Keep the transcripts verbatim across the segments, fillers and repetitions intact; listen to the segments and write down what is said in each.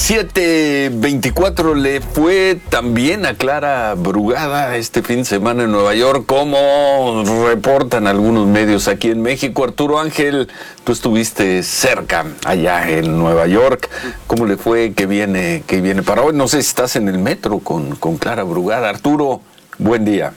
siete veinticuatro le fue también a Clara Brugada este fin de semana en Nueva York, como reportan algunos medios aquí en México. Arturo Ángel, tú estuviste cerca allá en Nueva York. ¿Cómo le fue? ¿Qué viene, qué viene para hoy? No sé si estás en el metro con, con Clara Brugada. Arturo, buen día.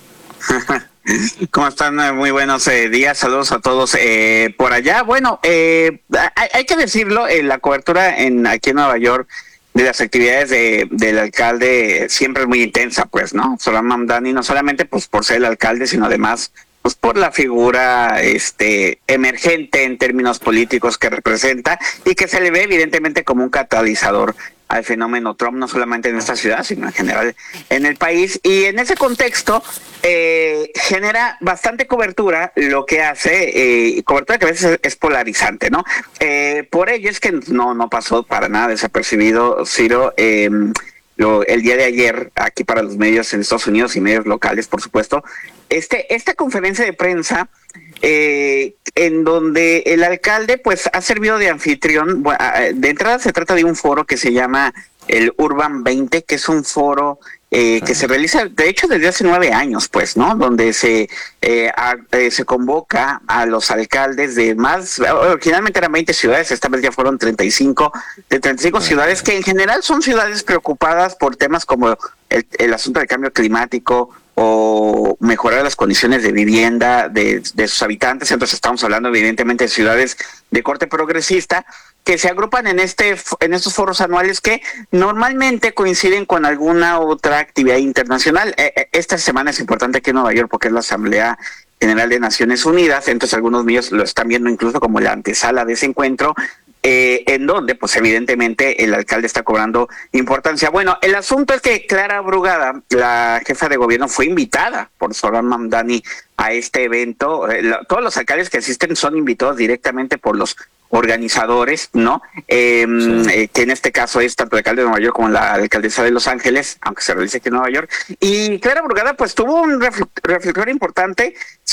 ¿Cómo están? Muy buenos eh, días, saludos a todos eh, por allá. Bueno, eh, hay, hay que decirlo, eh, la cobertura en aquí en Nueva York de las actividades de, del alcalde siempre es muy intensa, pues, ¿no? Zohran Mamdani, no solamente pues por ser el alcalde, sino además pues por la figura este emergente en términos políticos que representa y que se le ve evidentemente como un catalizador al fenómeno Trump, no solamente en esta ciudad, sino en general en el país. Y en ese contexto eh, genera bastante cobertura lo que hace, eh, cobertura que a veces es, es polarizante, ¿no? Eh, por ello es que no, no pasó para nada desapercibido, Ciro, eh, lo, el día de ayer, aquí para los medios en Estados Unidos y medios locales, por supuesto, este esta conferencia de prensa Eh, en donde el alcalde pues ha servido de anfitrión. Bueno, de entrada se trata de un foro que se llama el Urban veinte, que es un foro eh, que se realiza de hecho desde hace nueve años, pues, ¿no? Donde se eh, a, eh, se convoca a los alcaldes de más, originalmente eran veinte ciudades, esta vez ya fueron treinta y cinco, de treinta y cinco ciudades que en general son ciudades preocupadas por temas como el, el asunto del cambio climático o mejorar las condiciones de vivienda de, de sus habitantes. Entonces estamos hablando evidentemente de ciudades de corte progresista que se agrupan en este en estos foros anuales que normalmente coinciden con alguna otra actividad internacional. Esta semana es importante aquí en Nueva York porque es la Asamblea General de Naciones Unidas, entonces algunos medios lo están viendo incluso como la antesala de ese encuentro, Eh, en donde pues evidentemente el alcalde está cobrando importancia. Bueno, el asunto es que Clara Brugada, la jefa de gobierno, fue invitada por Zohran Mamdani a este evento. Eh, la, todos los alcaldes que asisten son invitados directamente por los organizadores, ¿no? Eh, sí. eh, que en este caso es tanto el alcalde de Nueva York como la alcaldesa de Los Ángeles, aunque se realice aquí en Nueva York. Y Clara Brugada pues tuvo un reflector importante,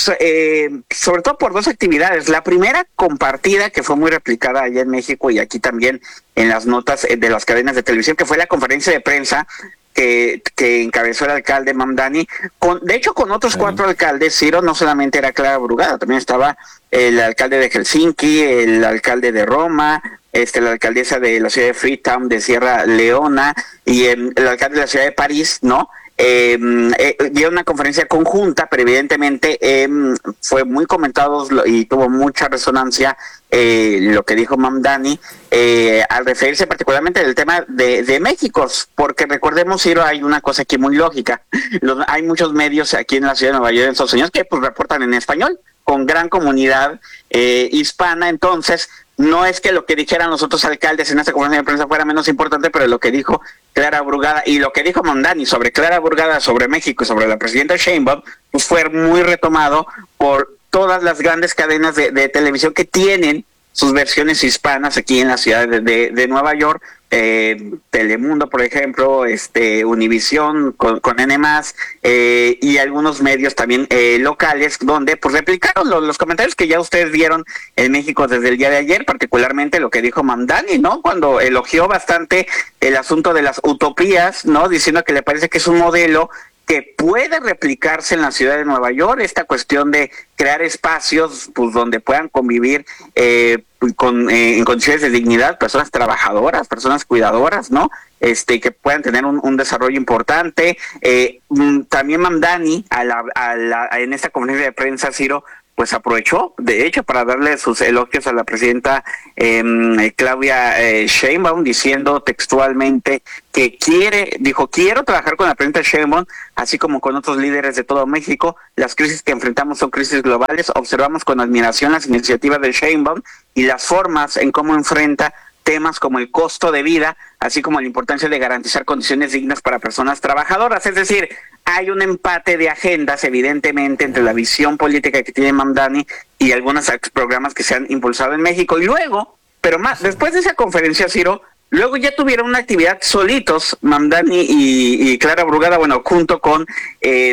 eh, sobre todo por dos actividades. La primera, compartida, que fue muy replicada allá en México y aquí también en las notas de las cadenas de televisión, que fue la conferencia de prensa que, que encabezó el alcalde Mamdani, con, de hecho con otros sí. cuatro alcaldes. Ciro, no solamente era Clara Brugada, también estaba el alcalde de Helsinki, el alcalde de Roma, este la alcaldesa de la ciudad de Freetown, de Sierra Leona, y el, el alcalde de la ciudad de París, ¿no? Eh, eh, dio una conferencia conjunta, pero evidentemente eh, fue muy comentado y tuvo mucha resonancia eh, lo que dijo Mamdani eh, al referirse particularmente del tema de, de México, porque recordemos, Ciro, hay una cosa aquí muy lógica. Los, hay muchos medios aquí en la ciudad de Nueva York, en Estados Unidos, que pues reportan en español, con gran comunidad eh, hispana. Entonces no es que lo que dijeran los otros alcaldes en esta conferencia de prensa fuera menos importante, pero lo que dijo Clara Brugada y lo que dijo Mamdani sobre Clara Brugada, sobre México y sobre la presidenta Sheinbaum, pues fue muy retomado por todas las grandes cadenas de, de televisión que tienen sus versiones hispanas aquí en la ciudad de, de, de Nueva York. Eh, Telemundo, por ejemplo, este Univisión con, con N más, eh, y algunos medios también eh, locales, donde pues replicaron los, los comentarios que ya ustedes vieron en México desde el día de ayer, particularmente lo que dijo Mamdani, ¿no? Cuando elogió bastante el asunto de las utopías, ¿no? Diciendo que le parece que es un modelo que puede replicarse en la ciudad de Nueva York, esta cuestión de crear espacios pues donde puedan convivir eh, con eh, en condiciones de dignidad personas trabajadoras, personas cuidadoras, ¿no? Este que puedan tener un, un desarrollo importante. Eh, también Mamdani a la, a la, en esta conferencia de prensa, Ciro, pues aprovechó, de hecho, para darle sus elogios a la presidenta eh, Claudia eh, Sheinbaum, diciendo textualmente que quiere, dijo, quiero trabajar con la presidenta Sheinbaum, así como con otros líderes de todo México. Las crisis que enfrentamos son crisis globales. Observamos con admiración las iniciativas de Sheinbaum y las formas en cómo enfrenta temas como el costo de vida, así como la importancia de garantizar condiciones dignas para personas trabajadoras. Es decir, hay un empate de agendas, evidentemente, entre la visión política que tiene Mamdani y algunos programas que se han impulsado en México. Y luego, pero más, después de esa conferencia, Ciro, luego ya tuvieron una actividad solitos, Mamdani y, y Clara Brugada, bueno, junto con eh,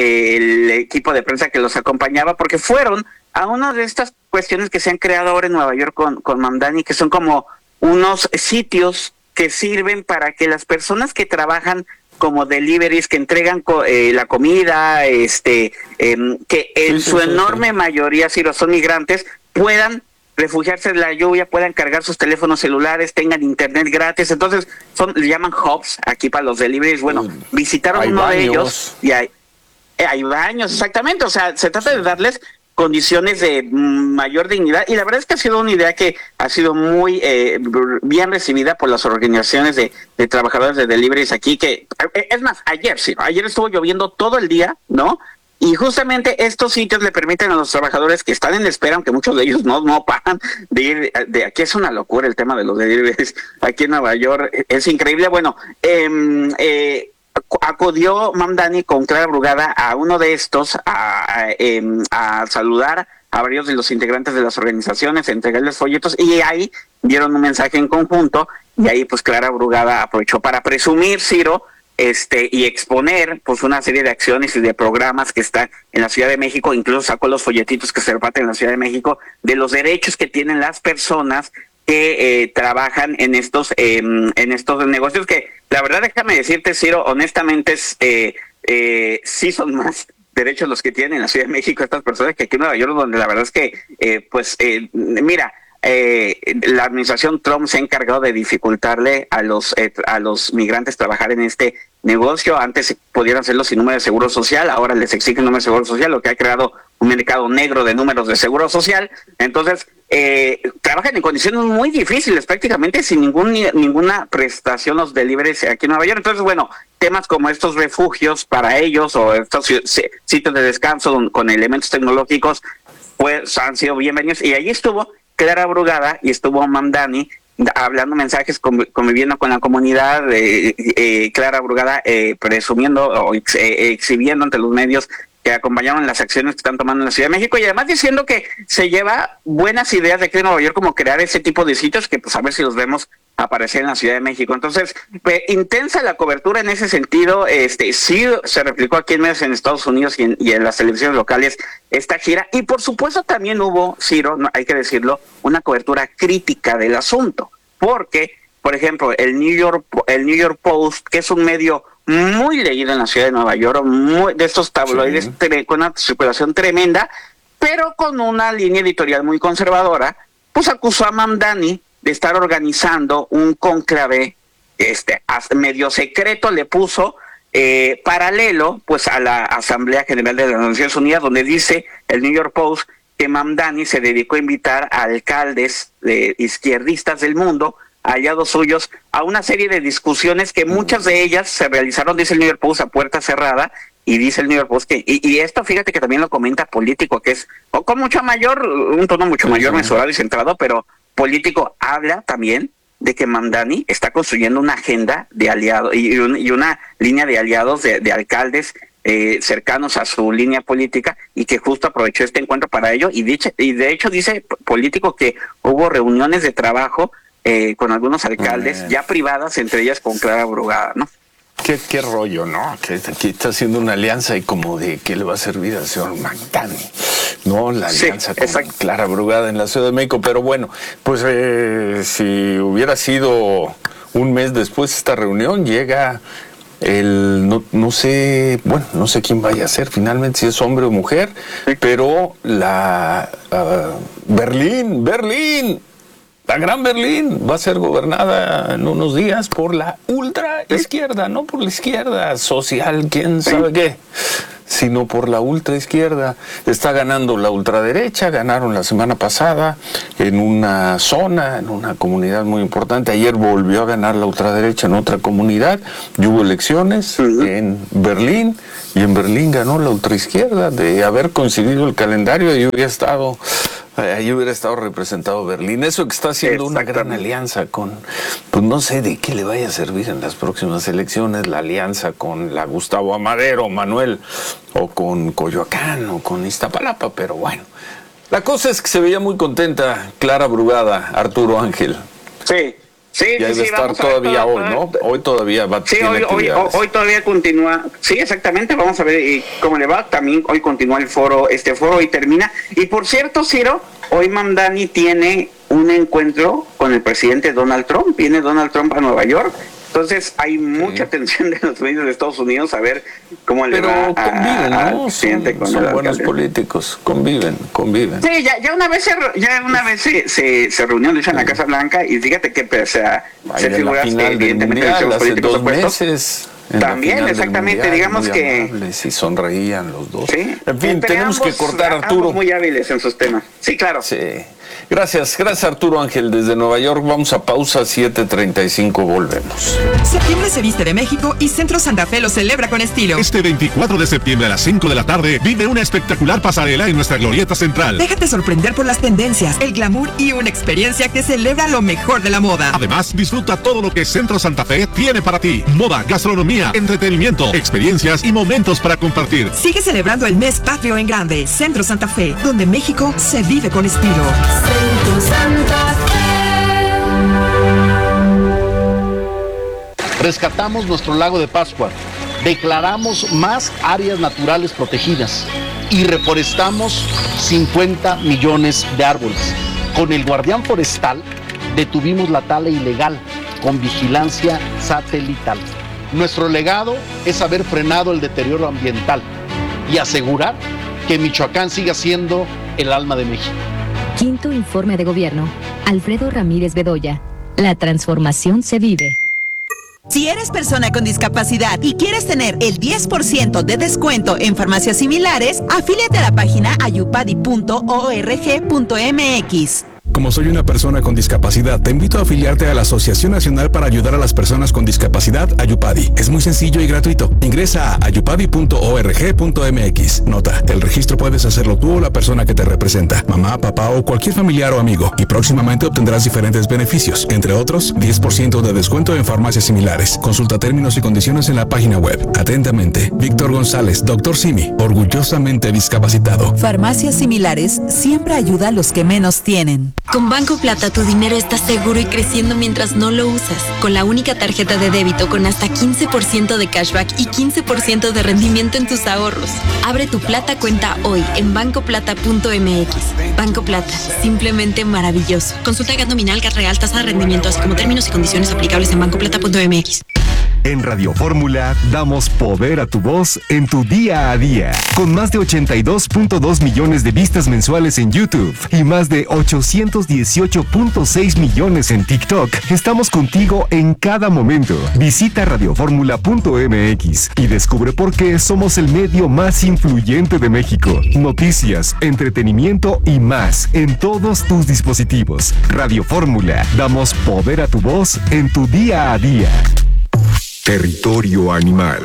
el equipo de prensa que los acompañaba, porque fueron a una de estas cuestiones que se han creado ahora en Nueva York con, con Mamdani, que son como unos sitios que sirven para que las personas que trabajan como deliveries, que entregan eh, la comida, este, eh, que en sí, sí, su sí, enorme sí. mayoría, si lo son migrantes, puedan refugiarse en la lluvia, puedan cargar sus teléfonos celulares, tengan internet gratis. Entonces, son, le llaman hubs aquí para los deliveries. Bueno, uh, visitaron uno baños. de ellos y hay, eh, hay baños, exactamente. O sea, se trata de darles condiciones de mayor dignidad, y la verdad es que ha sido una idea que ha sido muy eh, bien recibida por las organizaciones de, de trabajadores de deliveries aquí, que es más, ayer sí, ayer estuvo lloviendo todo el día, ¿no? Y justamente estos sitios le permiten a los trabajadores que están en espera, aunque muchos de ellos no, no paran de ir, de aquí es una locura el tema de los deliveries aquí en Nueva York, es increíble. Bueno, eh, eh, acudió Mamdani con Clara Brugada a uno de estos a, a, a, a saludar a varios de los integrantes de las organizaciones, a entregarles folletos, y ahí dieron un mensaje en conjunto, y ahí pues Clara Brugada aprovechó para presumir, Ciro, este y exponer pues una serie de acciones y de programas que están en la Ciudad de México. Incluso sacó los folletitos que se reparten en la Ciudad de México de los derechos que tienen las personas que eh, trabajan en estos eh, en estos negocios, que la verdad, déjame decirte, Ciro, honestamente es eh, eh, sí son más derechos los que tienen en la Ciudad de México estas personas que aquí en Nueva York, donde la verdad es que eh, pues eh, mira, eh, la administración Trump se ha encargado de dificultarle a los eh, a los migrantes trabajar en este negocio. Antes pudieran hacerlo sin número de seguro social, ahora les exigen número de seguro social, lo que ha creado un mercado negro de números de seguro social. Entonces eh, trabajan en condiciones muy difíciles, prácticamente sin ningún ninguna prestación los deliveries aquí en Nueva York. Entonces, bueno, temas como estos refugios para ellos o estos sitios de descanso con elementos tecnológicos pues han sido bienvenidos, y allí estuvo Clara Brugada y estuvo Mamdani hablando mensajes, conviviendo con la comunidad, eh, eh, Clara Brugada eh, presumiendo o ex, eh, exhibiendo ante los medios que acompañaron las acciones que están tomando en la Ciudad de México, y además diciendo que se lleva buenas ideas de aquí en Nueva York, como crear ese tipo de sitios que pues a ver si los vemos aparecer en la Ciudad de México. Entonces, pues, intensa la cobertura en ese sentido. Este sí se replicó aquí en medios en Estados Unidos y en, y en las televisiones locales esta gira, y por supuesto también hubo, Ciro, no, hay que decirlo, una cobertura crítica del asunto, porque, por ejemplo, el New York el New York Post, que es un medio muy leído en la ciudad de Nueva York, muy, de estos tabloides sí. tre, con una circulación tremenda, pero con una línea editorial muy conservadora, pues acusó a Mamdani de estar organizando un cónclave este, medio secreto, le puso, eh, paralelo pues a la Asamblea General de las Naciones Unidas, donde dice el New York Post que Mamdani se dedicó a invitar a alcaldes de izquierdistas del mundo, aliados suyos, a una serie de discusiones que muchas de ellas se realizaron, dice el New York Post, a puerta cerrada, y dice el New York Post que, y, y esto fíjate que también lo comenta Político, que es o con mucho mayor, un tono mucho sí, mayor, sí. mesurado y centrado, pero Político habla también de que Mamdani está construyendo una agenda de aliados y, un, y una línea de aliados de, de alcaldes eh, cercanos a su línea política, y que justo aprovechó este encuentro para ello, y, dice, y de hecho dice Político que hubo reuniones de trabajo eh, con algunos alcaldes ya privadas, entre ellas con Clara Brugada, ¿no? Qué, qué rollo, ¿no? Que aquí está haciendo una alianza y como de qué le va a servir al señor Mamdani, ¿no? La alianza sí, con exacto. Clara Brugada en la Ciudad de México. Pero bueno, pues eh, si hubiera sido un mes después de esta reunión, llega el, no, no sé, bueno, no sé quién vaya a ser finalmente, si es hombre o mujer, sí. pero la uh, Berlín, Berlín, la Gran Berlín va a ser gobernada en unos días por la ultra izquierda, no por la izquierda social, quién sabe qué, sino por la ultra izquierda. Está ganando la ultraderecha, ganaron la semana pasada en una zona, en una comunidad muy importante. Ayer volvió a ganar la ultraderecha en otra comunidad y hubo elecciones uh-huh. en Berlín, y en Berlín ganó la ultraizquierda. De haber coincidido el calendario, ahí hubiera estado ahí hubiera estado representado Berlín. Eso que está haciendo una gran alianza con, pues no sé de qué le vaya a servir en las próximas elecciones, la alianza con la Gustavo Amadero, Manuel, o con Coyoacán, o con Iztapalapa, pero bueno. La cosa es que se veía muy contenta Clara Brugada, Arturo Ángel. Sí. Sí, y hay sí, de sí, estar todavía hoy, ¿no? Hoy todavía va a sí, hoy, hoy, hoy todavía continúa. Sí, exactamente, vamos a ver y cómo le va. También hoy continúa el foro, este foro y termina. Y por cierto, Ciro, hoy Mamdani tiene un encuentro con el presidente Donald Trump. Viene Donald Trump a Nueva York. Entonces hay mucha sí. tensión de los medios de Estados Unidos a ver cómo le Pero va a, conviven, a, ¿no? al presidente son, con son el buenos alcalde. políticos, conviven, conviven. Sí, ya, ya una vez se ya una vez se, se, se reunió Luis en la Casa Blanca y fíjate que pese a ser figuras que evidentemente mundial, los hace políticos dos opuestos, meses. También, exactamente, mundial, digamos muy que... amables y sonreían los dos. Sí, en fin, tenemos ambos, que cortar, Arturo. Ambos muy hábiles en sus temas. Sí, claro. Sí. Gracias, gracias Arturo Ángel desde Nueva York. Vamos a pausa, siete treinta y cinco, volvemos. Septiembre se viste de México y Centro Santa Fe lo celebra con estilo. Este veinticuatro de septiembre a las cinco de la tarde vive una espectacular pasarela en nuestra glorieta central. Déjate sorprender por las tendencias, el glamour y una experiencia que celebra lo mejor de la moda. Además, disfruta todo lo que Centro Santa Fe tiene para ti. Moda, gastronomía, entretenimiento, experiencias y momentos para compartir. Sigue celebrando el mes patrio en grande. Centro Santa Fe, donde México se vive con estilo. Centro Santa Fe. Rescatamos nuestro lago de Pascua, declaramos más áreas naturales protegidas y reforestamos cincuenta millones de árboles. Con el guardián forestal detuvimos la tala ilegal con vigilancia satelital. Nuestro legado es haber frenado el deterioro ambiental y asegurar que Michoacán siga siendo el alma de México. Quinto informe de gobierno. Alfredo Ramírez Bedoya. La transformación se vive. Si eres persona con discapacidad y quieres tener el diez por ciento de descuento en farmacias similares, afíliate a la página ayupadi punto org punto mx. Como soy una persona con discapacidad, te invito a afiliarte a la Asociación Nacional para Ayudar a las Personas con Discapacidad, Ayupadi. Es muy sencillo y gratuito. Ingresa a ayupadi punto org punto mx. Nota, el registro puedes hacerlo tú o la persona que te representa, mamá, papá o cualquier familiar o amigo, y próximamente obtendrás diferentes beneficios, entre otros, diez por ciento de descuento en farmacias similares. Consulta términos y condiciones en la página web. Atentamente, Víctor González, doctor Simi, orgullosamente discapacitado. Farmacias similares siempre ayuda a los que menos tienen. Con Banco Plata tu dinero está seguro y creciendo mientras no lo usas. Con la única tarjeta de débito con hasta quince por ciento de cashback y quince por ciento de rendimiento en tus ahorros. Abre tu Plata cuenta hoy en banco plata punto mx. Banco Plata, simplemente maravilloso. Consulta G A T nominal, G A T real, tasa de rendimiento, así como términos y condiciones aplicables en banco plata punto mx. En Radio Fórmula damos poder a tu voz en tu día a día. Con más de ochenta y dos punto dos millones de vistas mensuales en YouTube y más de ochocientos dieciocho punto seis millones en TikTok, estamos contigo en cada momento. Visita radio fórmula punto mx y descubre por qué somos el medio más influyente de México. Noticias, entretenimiento y más en todos tus dispositivos. Radio Fórmula, damos poder a tu voz en tu día a día. Territorio animal.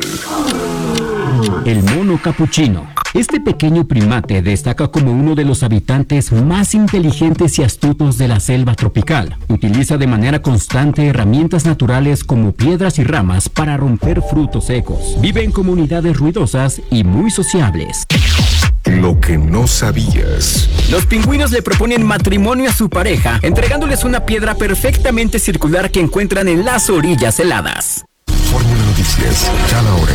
El mono capuchino. Este pequeño primate destaca como uno de los habitantes más inteligentes y astutos de la selva tropical. Utiliza de manera constante herramientas naturales como piedras y ramas para romper frutos secos. Vive en comunidades ruidosas y muy sociables. Lo que no sabías. Los pingüinos le proponen matrimonio a su pareja, entregándoles una piedra perfectamente circular que encuentran en las orillas heladas. Fórmula Noticias, cada hora.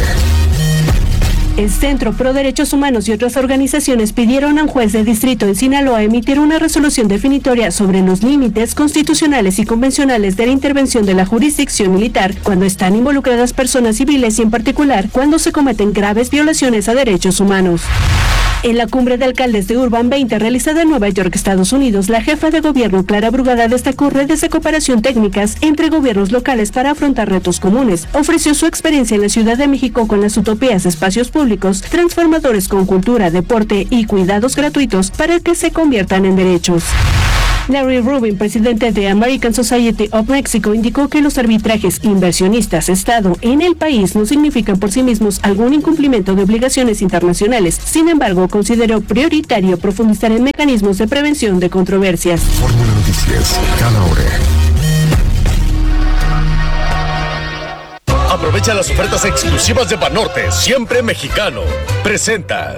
El Centro Pro Derechos Humanos y otras organizaciones pidieron a un juez de distrito en Sinaloa emitir una resolución definitoria sobre los límites constitucionales y convencionales de la intervención de la jurisdicción militar cuando están involucradas personas civiles y en particular cuando se cometen graves violaciones a derechos humanos. En la cumbre de alcaldes de Urban veinte realizada en Nueva York, Estados Unidos, la jefa de gobierno Clara Brugada destacó redes de cooperación técnicas entre gobiernos locales para afrontar retos comunes. Ofreció su experiencia en la Ciudad de México con las utopías de espacios públicos transformadores con cultura, deporte y cuidados gratuitos para que se conviertan en derechos. Larry Rubin, presidente de American Society of Mexico, indicó que los arbitrajes inversionistas-Estado en el país no significan por sí mismos algún incumplimiento de obligaciones internacionales. Sin embargo, consideró prioritario profundizar en mecanismos de prevención de controversias. Fórmula Noticias, cada hora. Aprovecha las ofertas exclusivas de Banorte, siempre mexicano. Presenta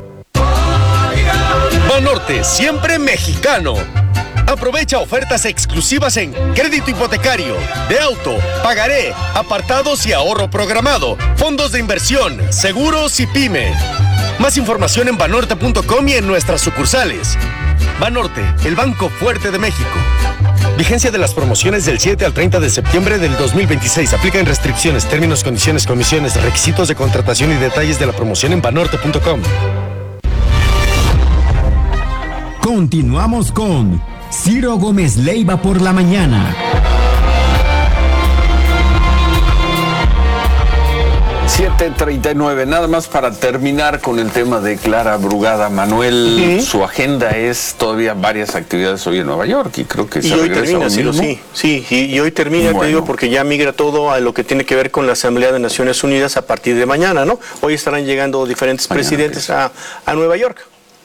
Banorte, siempre mexicano. Aprovecha ofertas exclusivas en crédito hipotecario, de auto, pagaré, apartados y ahorro programado, fondos de inversión, seguros y pyme. Más información en banorte punto com y en nuestras sucursales. Banorte, el banco fuerte de México. Vigencia de las promociones del siete al treinta de septiembre del dos mil veintiséis. Aplican restricciones, términos, condiciones, comisiones, requisitos de contratación y detalles de la promoción en banorte punto com. Continuamos con Ciro Gómez Leiva por la mañana. siete treinta y nueve, nada más para terminar con el tema de Clara Brugada. Manuel, uh-huh. Su agenda es todavía varias actividades hoy en Nueva York y creo que y se hoy regresa termina, hoy sí, mismo. sí, sí, y, y hoy termina, bueno. te digo, porque ya migra todo a lo que tiene que ver con la Asamblea de Naciones Unidas a partir de mañana, ¿no? Hoy estarán llegando diferentes mañana, presidentes a, a Nueva York.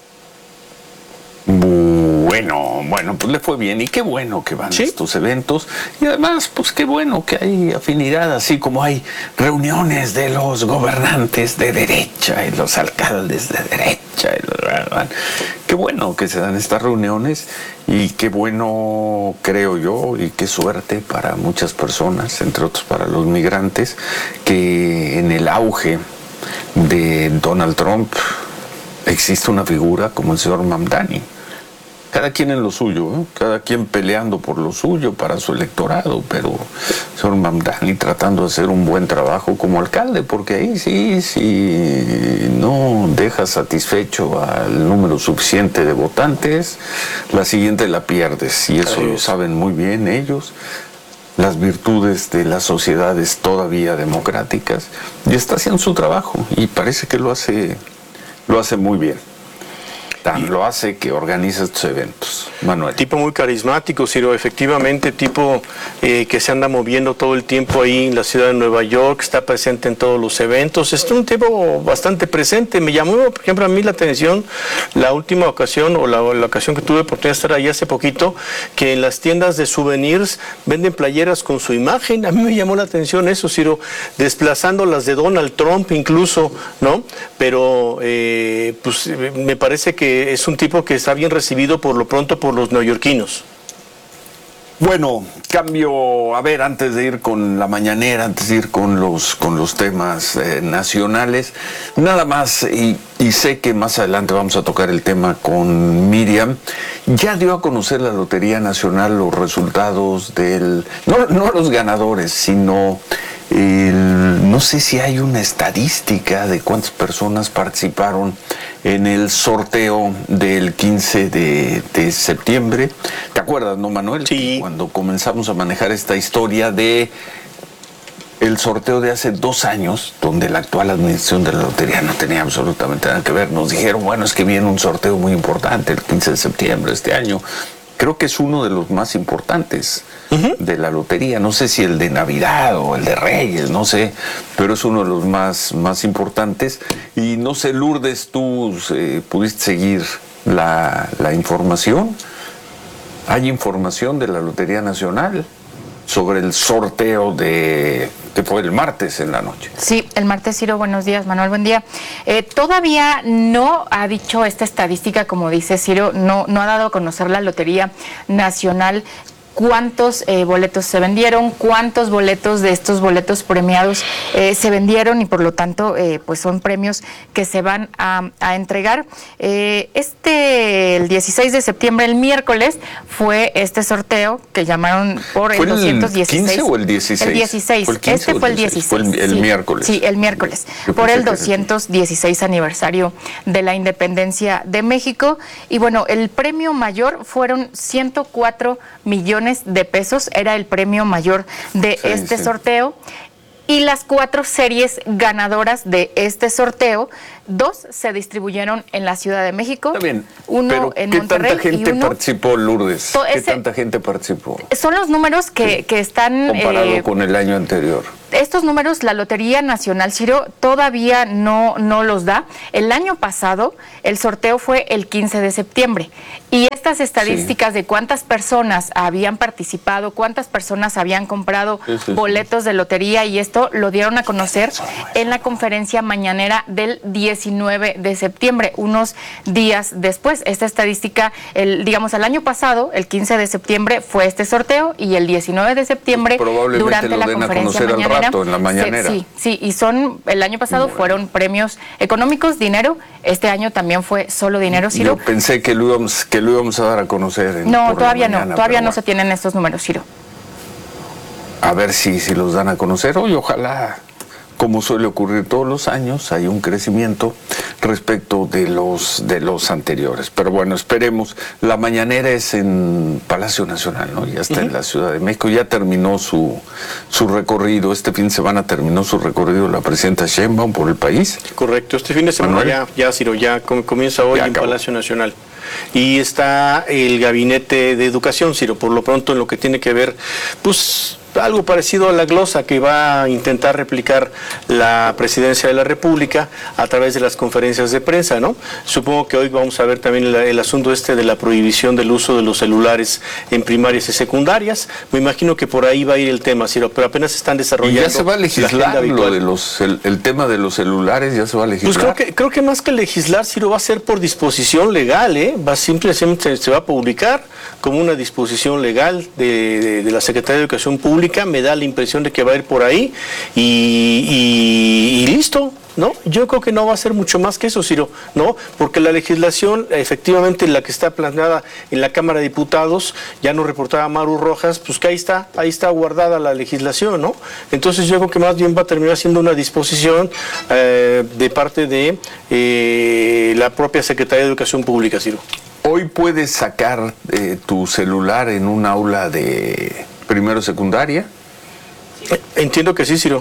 Bueno, bueno, pues le fue bien y qué bueno que van ¿Sí? estos eventos y además, pues qué bueno que hay afinidad, así como hay reuniones de los gobernantes de derecha y los alcaldes de derecha. Y los... Qué bueno que se dan estas reuniones y qué bueno, creo yo, y qué suerte para muchas personas, entre otros para los migrantes, que en el auge de Donald Trump existe una figura como el señor Mamdani. Cada quien en lo suyo, ¿eh? Cada quien peleando por lo suyo para su electorado, pero el señor Mamdani tratando de hacer un buen trabajo como alcalde, porque ahí sí, sí no deja satisfecho al número suficiente de votantes, la siguiente la pierdes, y eso lo saben muy bien ellos, las virtudes de las sociedades todavía democráticas, y está haciendo su trabajo, y parece que lo hace, lo hace muy bien. Tan lo hace que organiza estos eventos. Manuel. Tipo muy carismático, Ciro, efectivamente, tipo eh, que se anda moviendo todo el tiempo ahí en la ciudad de Nueva York, está presente en todos los eventos, es un tipo bastante presente. Me llamó, por ejemplo, a mí la atención la última ocasión, o la, la ocasión que tuve oportunidad de estar ahí hace poquito, que en las tiendas de souvenirs venden playeras con su imagen. A mí me llamó la atención eso, Ciro, desplazando las de Donald Trump incluso, ¿no? Pero, eh, pues, me parece que es un tipo que está bien recibido por lo pronto por los neoyorquinos. Bueno, cambio, a ver, antes de ir con la mañanera, antes de ir con los con los temas eh, nacionales, nada más, y, y sé que más adelante vamos a tocar el tema con Miriam, ya dio a conocer la Lotería Nacional los resultados del, no, no los ganadores, sino el, no sé si hay una estadística de cuántas personas participaron en el sorteo del quince de septiembre. ¿Te acuerdas, no, Manuel? Sí. Cuando comenzamos a manejar esta historia de el sorteo de hace dos años, donde la actual administración de la lotería no tenía absolutamente nada que ver, nos dijeron, bueno, es que viene un sorteo muy importante el quince de septiembre este año. Creo que es uno de los más importantes uh-huh. de la lotería. No sé si el de Navidad o el de Reyes, no sé, pero es uno de los más, más importantes. Y no sé, Lourdes, tú eh, pudiste seguir la, la información. ¿Hay información de la Lotería Nacional sobre el sorteo de que fue el martes en la noche? Sí, el martes, Ciro, buenos días, Manuel, buen día. Eh, todavía no ha dicho esta estadística, como dice Ciro, no, no ha dado a conocer la Lotería Nacional cuántos eh, boletos se vendieron, cuántos boletos de estos boletos premiados eh, se vendieron y por lo tanto eh, pues son premios que se van a, a entregar. Eh, este, el dieciséis de septiembre, el miércoles, fue este sorteo que llamaron por el doscientos dieciséis. ¿El quince o el dieciséis? El dieciséis. ¿Fue el quince este o el fue el dieciséis? dieciséis. Fue el, el sí, miércoles. Sí, el miércoles. Yo por el que doscientos dieciséis aniversario de la independencia de México. Y bueno, el premio mayor fueron ciento cuatro millones de pesos, era el premio mayor de sí, este sí. sorteo. Y las cuatro series ganadoras de este sorteo, dos se distribuyeron en la Ciudad de México, Está bien, uno pero en ¿qué Monterrey tanta gente y uno... participó, Lourdes? To- ¿Qué ese... tanta gente participó? Son los números que, sí. que están... Comparado eh... con el año anterior. Estos números la Lotería Nacional, Ciro, todavía no, no los da. El año pasado el sorteo fue el quince de septiembre y estas estadísticas sí. de cuántas personas habían participado, cuántas personas habían comprado sí, sí, boletos sí. de lotería y esto lo dieron a conocer en la conferencia mañanera del dieciséis diecinueve de septiembre, unos días después. Esta estadística, el, digamos, el año pasado, el quince de septiembre fue este sorteo y el diecinueve de septiembre, probablemente durante lo la den a conferencia conocer mañanera, al rato, en la mañanera. Sí, sí, y son, el año pasado bueno. fueron premios económicos, dinero, este año también fue solo dinero, Ciro. Yo pensé que lo íbamos, que lo íbamos a dar a conocer. En, no, todavía mañana, no, todavía no bueno. se tienen estos números, Ciro. A ver si, si los dan a conocer hoy, ojalá, como suele ocurrir todos los años, hay un crecimiento respecto de los de los anteriores. Pero bueno, esperemos. La mañanera es en Palacio Nacional, ¿no? Ya está uh-huh. en la Ciudad de México, ya terminó su, su recorrido. Este fin de semana terminó su recorrido la presidenta Sheinbaum por el país. Correcto, este fin de semana ya, ya, Ciro, ya comienza hoy ya en acabó. Palacio Nacional. Y está el Gabinete de Educación, Ciro, por lo pronto en lo que tiene que ver, pues, algo parecido a la glosa que va a intentar replicar la Presidencia de la República a través de las conferencias de prensa, ¿no? Supongo que hoy vamos a ver también el, el asunto este de la prohibición del uso de los celulares en primarias y secundarias. Me imagino que por ahí va a ir el tema, Ciro, pero apenas están desarrollando. ¿Y ya se va a legislar lo de los, el, el tema de los celulares? ¿Ya se va a legislar? Pues creo que, creo que más que legislar, Ciro, va a ser por disposición legal, ¿eh? Va simplemente se va a publicar como una disposición legal de, de, de la Secretaría de Educación Pública. Me da la impresión de que va a ir por ahí y, y, y listo, ¿no? Yo creo que no va a ser mucho más que eso, Ciro, ¿no? Porque la legislación, efectivamente, la que está planteada en la Cámara de Diputados, ya nos reportaba Maru Rojas, pues que ahí está, ahí está guardada la legislación, ¿no? Entonces yo creo que más bien va a terminar siendo una disposición eh, de parte de eh, la propia Secretaría de Educación Pública, Ciro. Hoy puedes sacar eh, tu celular en un aula de primero secundaria. Entiendo que sí, Ciro.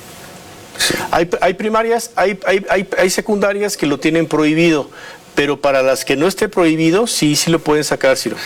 Sí. Hay, hay primarias, hay, hay, hay, hay secundarias que lo tienen prohibido, pero para las que no esté prohibido, sí, sí lo pueden sacar, Ciro.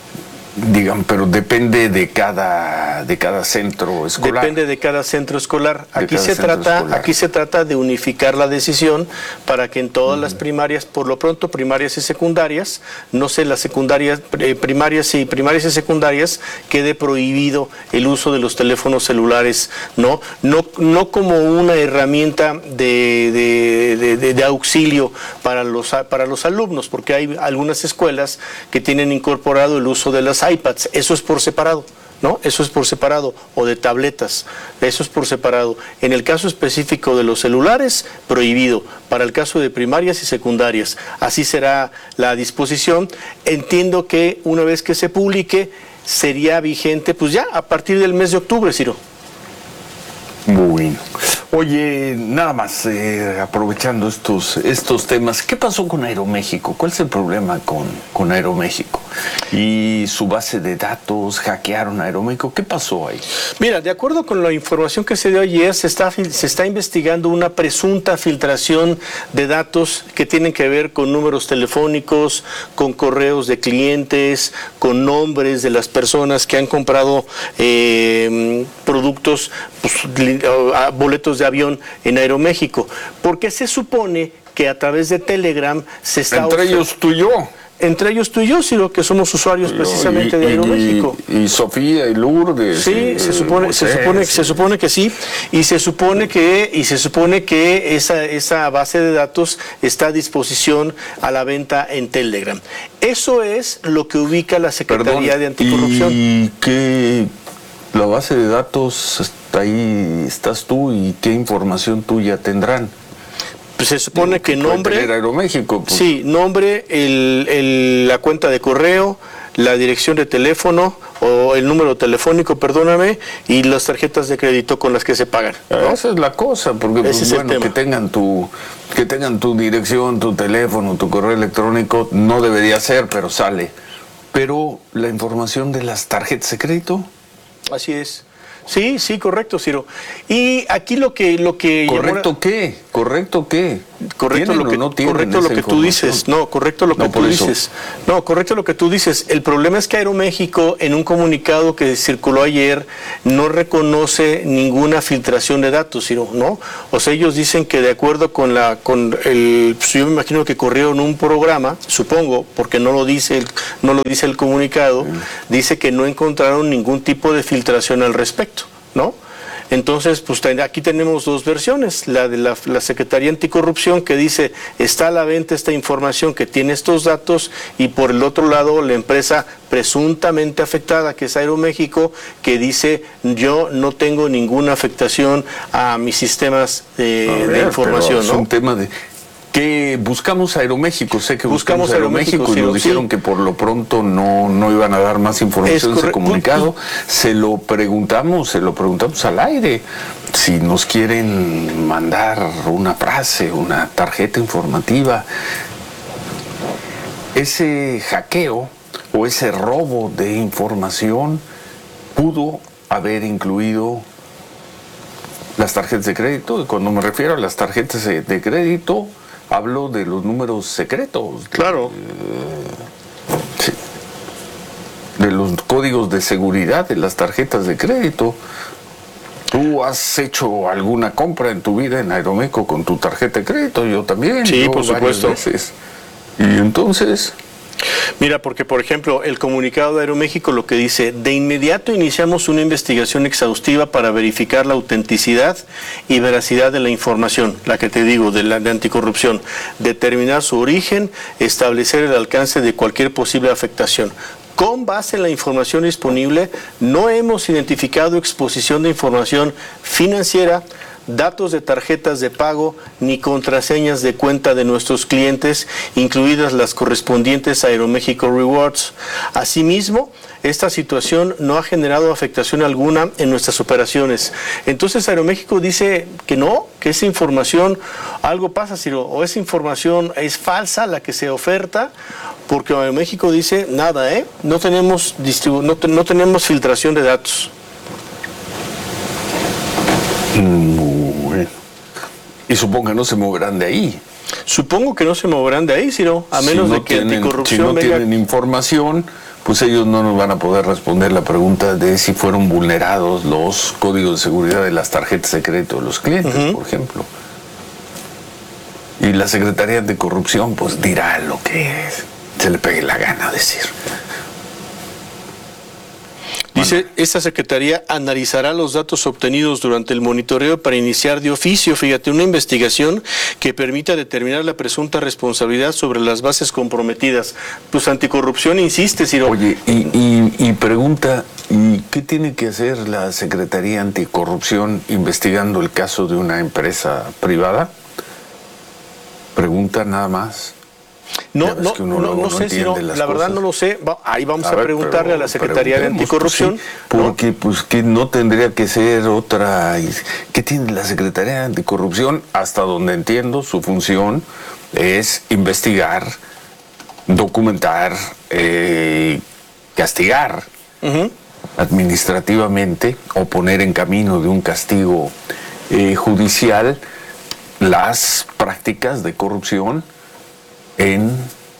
Digan, pero depende de cada de cada centro escolar. Depende de cada centro escolar. Aquí se trata, escolar. aquí se trata de unificar la decisión para que en todas uh-huh. las primarias, por lo pronto primarias y secundarias, no sé, las secundarias, eh, primarias y primarias y secundarias, quede prohibido el uso de los teléfonos celulares, no, no, no como una herramienta de, de, de, de, de auxilio para los para los alumnos, porque hay algunas escuelas que tienen incorporado el uso de las iPads, eso es por separado, ¿no? Eso es por separado, o de tabletas, eso es por separado. En el caso específico de los celulares, prohibido. Para el caso de primarias y secundarias, así será la disposición. Entiendo que una vez que se publique, sería vigente, pues ya, a partir del mes de octubre, Ciro. Bueno. Oye, nada más, eh, aprovechando estos estos temas, ¿qué pasó con Aeroméxico? ¿Cuál es el problema con, con Aeroméxico? Y su base de datos, hackearon a Aeroméxico, ¿qué pasó ahí? Mira, de acuerdo con la información que se dio ayer, se está, se está investigando una presunta filtración de datos que tienen que ver con números telefónicos, con correos de clientes, con nombres de las personas que han comprado eh, productos, pues, boletos de avión en Aeroméxico, porque se supone que a través de Telegram se está... Entre ellos tú y yo. Entre ellos tú y yo, Ciro, que somos usuarios precisamente y, de Aeroméxico. Y, y Sofía y Lourdes. Sí, y, se supone, se supone, se supone que sí, y se supone que, y se supone que esa, esa base de datos está a disposición a la venta en Telegram. Eso es lo que ubica la Secretaría Perdón, de Anticorrupción. ¿Y qué? La base de datos está ahí, estás tú, y qué información tuya tendrán. Pues se supone Digo, que, que nombre, Aeroméxico, pues. Sí, nombre, el, el, la cuenta de correo, la dirección de teléfono o el número telefónico, perdóname, y las tarjetas de crédito con las que se pagan, ¿no? Esa es la cosa, porque pues, es bueno, que tengan tu que tengan tu dirección, tu teléfono, tu correo electrónico, no debería ser, pero sale. Pero la información de las tarjetas de crédito. Así es. Sí, sí, correcto, Ciro. Y aquí lo que... Lo que ¿Correcto llamó... qué? ¿Correcto qué? Correcto lo que, no correcto lo que tú dices. No, correcto lo que no, tú dices. No, correcto lo que tú dices. El problema es que Aeroméxico, en un comunicado que circuló ayer, no reconoce ninguna filtración de datos, Ciro, ¿no? O sea, ellos dicen que de acuerdo con la... con el pues yo me imagino que corrieron un programa, supongo, porque no lo dice el, no lo dice el comunicado, mm. dice que no encontraron ningún tipo de filtración al respecto, ¿no? Entonces, pues aquí tenemos dos versiones, la de la, la Secretaría Anticorrupción que dice, está a la venta esta información que tiene estos datos, y por el otro lado la empresa presuntamente afectada, que es Aeroméxico, que dice, yo no tengo ninguna afectación a mis sistemas eh, a ver, de información. Es ¿no? un tema de... que buscamos Aeroméxico, sé que buscamos, buscamos Aeroméxico, Aeroméxico y nos dijeron sí. que por lo pronto no, no iban a dar más información de ese comunicado. Se lo preguntamos, se lo preguntamos al aire, si nos quieren mandar una frase, una tarjeta informativa. Ese hackeo o ese robo de información pudo haber incluido las tarjetas de crédito, y cuando me refiero a las tarjetas de, de crédito, hablo de los números secretos. Claro. De, sí, de los códigos de seguridad de las tarjetas de crédito. ¿Tú has hecho alguna compra en tu vida en Aeroméxico con tu tarjeta de crédito? Yo también. Sí, yo por supuesto. Veces. Y entonces... Mira, porque por ejemplo, el comunicado de Aeroméxico lo que dice, de inmediato iniciamos una investigación exhaustiva para verificar la autenticidad y veracidad de la información, la que te digo, de la de anticorrupción, determinar su origen, establecer el alcance de cualquier posible afectación. Con base en la información disponible, no hemos identificado exposición de información financiera, datos de tarjetas de pago ni contraseñas de cuenta de nuestros clientes, incluidas las correspondientes a Aeroméxico Rewards. Asimismo, esta situación no ha generado afectación alguna en nuestras operaciones. Entonces Aeroméxico dice que no, que esa información, algo pasa, Ciro, o esa información es falsa la que se oferta, porque Aeroméxico dice nada, ¿eh? No tenemos distribu- no, te- no tenemos filtración de datos. Bueno. Y supongo que no se moverán de ahí. Supongo que no se moverán de ahí, Ciro, a menos si no de que tienen, anticorrupción si no venga... tienen información, pues ellos no nos van a poder responder la pregunta de si fueron vulnerados los códigos de seguridad de las tarjetas de crédito de los clientes, uh-huh. por ejemplo. Y la Secretaría de Corrupción pues dirá lo que se le pegue la gana decir. Dice, esta Secretaría analizará los datos obtenidos durante el monitoreo para iniciar de oficio, fíjate, una investigación que permita determinar la presunta responsabilidad sobre las bases comprometidas. Pues anticorrupción insiste, Ciro. Oye, y, y, y pregunta, ¿y qué tiene que hacer la Secretaría Anticorrupción investigando el caso de una empresa privada? Pregunta nada más. No, no, no, no, no sé, si no, la cosas. verdad no lo sé. Va, ahí vamos a, a ver, preguntarle pero, a la Secretaría de Anticorrupción. Pues sí, porque ¿no? pues que no tendría que ser otra. ¿Qué tiene la Secretaría de Anticorrupción? Hasta donde entiendo, su función es investigar, documentar, eh, castigar uh-huh. administrativamente o poner en camino de un castigo eh, judicial las prácticas de corrupción en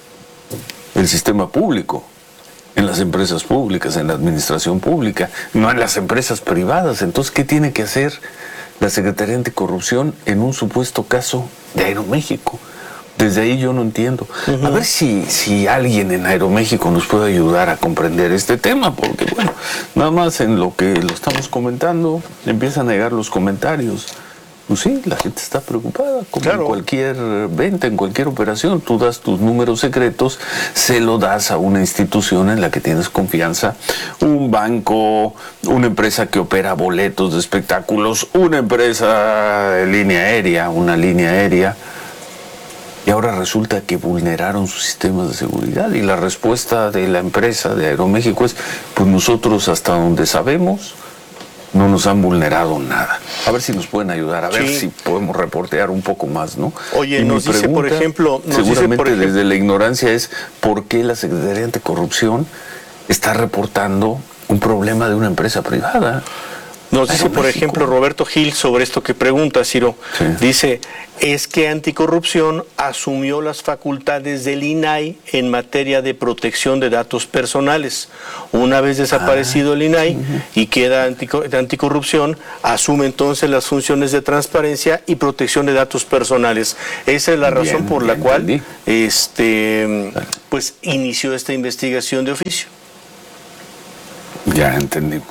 el sistema público, en las empresas públicas, en la administración pública, no en las empresas privadas. Entonces, ¿qué tiene que hacer la Secretaría Anticorrupción en un supuesto caso de Aeroméxico? Desde ahí yo no entiendo. Uh-huh. A ver si, si alguien en Aeroméxico nos puede ayudar a comprender este tema, porque bueno, nada más en lo que lo estamos comentando, empiezan a llegar los comentarios. Pues sí, la gente está preocupada, como claro. en cualquier venta, en cualquier operación, tú das tus números secretos, se lo das a una institución en la que tienes confianza, un banco, una empresa que opera boletos de espectáculos, una empresa de línea aérea, una línea aérea, y ahora resulta que vulneraron sus sistemas de seguridad, y la respuesta de la empresa de Aeroméxico es, pues nosotros hasta donde sabemos, no nos han vulnerado nada. A ver si nos pueden ayudar, a ver sí. si podemos reportear un poco más, ¿no? Oye, y nos dice, por ejemplo... Nos seguramente dice, por ejemplo, desde la ignorancia es por qué la Secretaría Anticorrupción está reportando un problema de una empresa privada. Nos dice, por ejemplo, Roberto Gil sobre esto que pregunta, Ciro. Sí. Dice, es que Anticorrupción asumió las facultades del I N A I en materia de protección de datos personales. Una vez desaparecido ah, el I N A I sí. y queda anticor- Anticorrupción, asume entonces las funciones de transparencia y protección de datos personales. Esa es la bien, razón por bien, la cual bien. este pues inició esta investigación de oficio. Ya entendimos.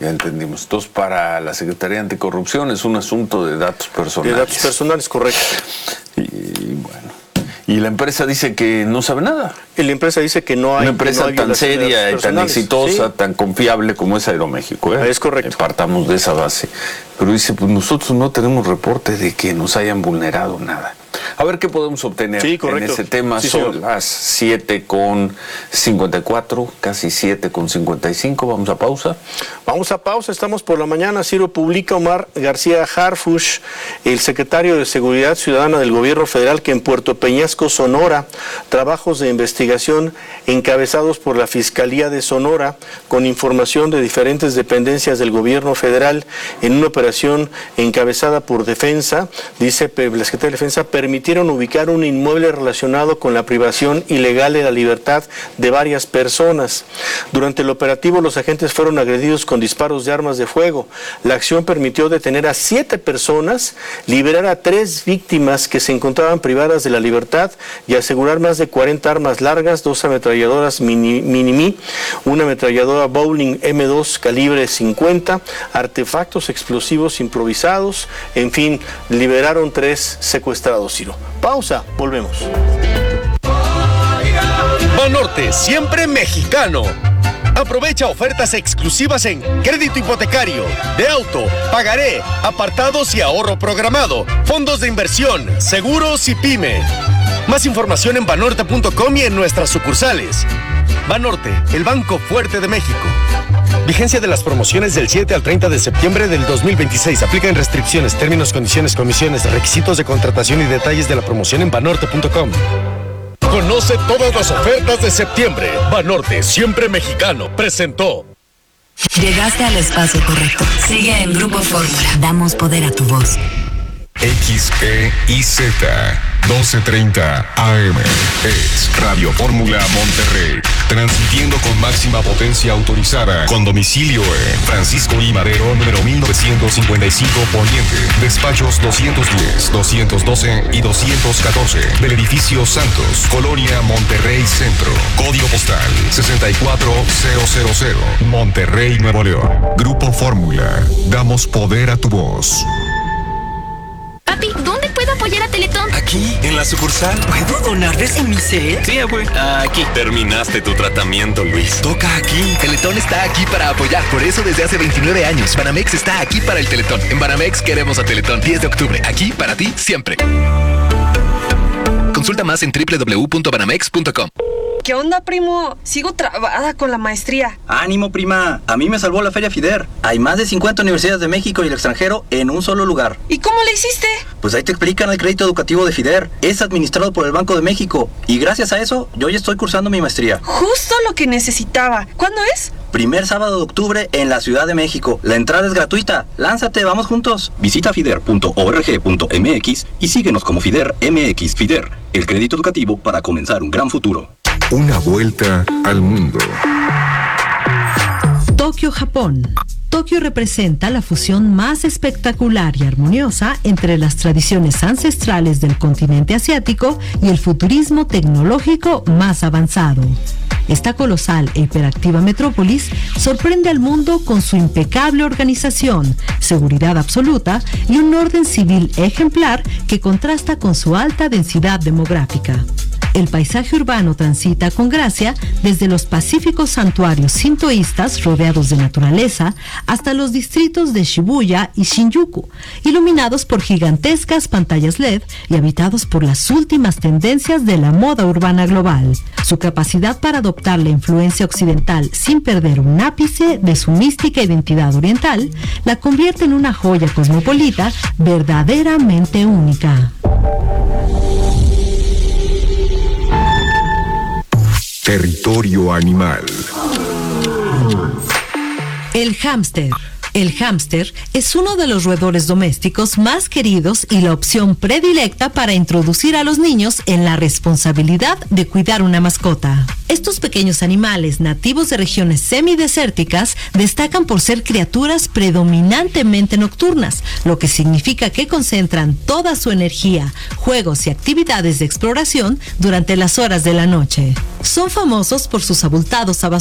Ya entendimos. Entonces, para la Secretaría Anticorrupción es un asunto de datos personales. De datos personales, correcto. Y, y bueno. Y la empresa dice que no sabe nada. Y la empresa dice que no hay. Una empresa no hay tan seria y tan exitosa, sí. tan confiable como es Aeroméxico. ¿eh? Es correcto. Eh, partamos de esa base. Pero dice, pues nosotros no tenemos reporte de que nos hayan vulnerado nada. A ver qué podemos obtener sí, en ese tema. Sí, Son señor. las siete con cincuenta y cuatro, casi siete con cincuenta y cinco. Vamos a pausa. Vamos a pausa, estamos por la mañana. Ciro, publica Omar García Harfuch, el secretario de Seguridad Ciudadana del Gobierno Federal, que en Puerto Peñasco, Sonora, trabajos de investigación encabezados por la Fiscalía de Sonora, con información de diferentes dependencias del Gobierno Federal, en una operación encabezada por Defensa, dice la Secretaría de Defensa, permitieron ubicar un inmueble relacionado con la privación ilegal de la libertad de varias personas. Durante el operativo, los agentes fueron agredidos con disparos de armas de fuego. La acción permitió detener a siete personas, liberar a tres víctimas que se encontraban privadas de la libertad y asegurar más de cuarenta armas largas, dos ametralladoras mini, Minimi, una ametralladora Bowling eme dos calibre cincuenta, artefactos explosivos improvisados, en fin, liberaron tres secuestrados. Ciro. Pausa, volvemos. Banorte, siempre mexicano. Aprovecha ofertas exclusivas en crédito hipotecario, de auto, pagaré, apartados y ahorro programado, fondos de inversión, seguros y pyme. Más información en banorte punto com y en nuestras sucursales. Banorte, el banco fuerte de México. Vigencia de las promociones del siete al treinta de septiembre del dos mil veintiséis. Aplican restricciones, términos, condiciones, comisiones, requisitos de contratación y detalles de la promoción en banorte punto com. Conoce todas las ofertas de septiembre. Banorte, siempre mexicano, presentó. Llegaste al espacio correcto. Sigue en Grupo Fórmula. Damos poder a tu voz. X E I Z doce treinta A M es Radio Fórmula Monterrey, transmitiendo con máxima potencia autorizada, con domicilio en Francisco I. Madero, número mil novecientos cincuenta y cinco Poniente, despachos doscientos diez, doscientos doce y doscientos catorce, del edificio Santos, Colonia Monterrey Centro, código postal sesenta y cuatro mil, Monterrey, Nuevo León. Grupo Fórmula, damos poder a tu voz. Papi, ¿dónde puedo apoyar a Teletón? Aquí, en la sucursal. ¿Puedo donar desde mi set? Sí, abue. Aquí. Terminaste tu tratamiento, Luis. Toca aquí. Teletón está aquí para apoyar. Por eso desde hace veintinueve años. Banamex está aquí para el Teletón. En Banamex queremos a Teletón. diez de octubre. Aquí para ti, siempre. Consulta más en doble u doble u doble u punto banamex punto com. ¿Qué onda, primo? Sigo trabada con la maestría. Ánimo, prima. A mí me salvó la Feria FIDER. Hay más de cincuenta universidades de México y el extranjero en un solo lugar. ¿Y cómo le hiciste? Pues ahí te explican el crédito educativo de FIDER. Es administrado por el Banco de México. Y gracias a eso, yo ya estoy cursando mi maestría. Justo lo que necesitaba. ¿Cuándo es? Primer sábado de octubre en la Ciudad de México. La entrada es gratuita. Lánzate, vamos juntos. Visita fider punto org punto mx y síguenos como FIDER M X. FIDER, el crédito educativo para comenzar un gran futuro. Una vuelta al mundo. Tokio, Japón. Tokio representa la fusión más espectacular y armoniosa entre las tradiciones ancestrales del continente asiático y el futurismo tecnológico más avanzado. Esta colosal e hiperactiva metrópolis sorprende al mundo con su impecable organización, seguridad absoluta y un orden civil ejemplar que contrasta con su alta densidad demográfica. El paisaje urbano transita con gracia desde los pacíficos santuarios sintoístas rodeados de naturaleza hasta los distritos de Shibuya y Shinjuku, iluminados por gigantescas pantallas L E D y habitados por las últimas tendencias de la moda urbana global. Su capacidad para adoptar la influencia occidental sin perder un ápice de su mística identidad oriental la convierte en una joya cosmopolita verdaderamente única. Territorio animal. El hámster. El hámster es uno de los roedores domésticos más queridos y la opción predilecta para introducir a los niños en la responsabilidad de cuidar una mascota. Estos pequeños animales nativos de regiones semidesérticas destacan por ser criaturas predominantemente nocturnas, lo que significa que concentran toda su energía, juegos y actividades de exploración durante las horas de la noche. Son famosos por sus abultados